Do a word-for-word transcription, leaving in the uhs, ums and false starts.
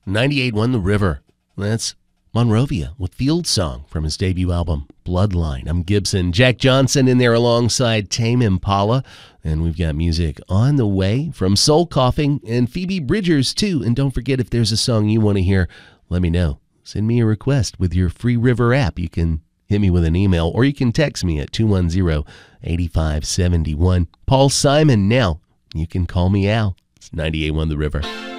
ninety-eight one The River. That's Monrovia with Field Song from his debut album, Bloodline. I'm Gibson. Jack Johnson in there alongside Tame Impala. And we've got music on the way from Soul Coughing and Phoebe Bridgers, too. And don't forget, if there's a song you want to hear, let me know. Send me a request with your Free River app. You can hit me with an email, or you can text me at two one zero, eight five seven one. Paul Simon now. You can call me Al. It's ninety-eight one The River.